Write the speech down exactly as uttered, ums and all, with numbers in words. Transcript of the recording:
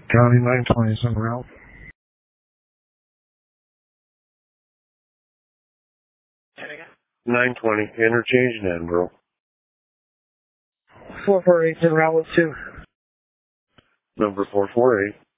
County nine twenty is en route. nine twenty, interchange in Edinburgh. four four eight en route with two. Number four four eight.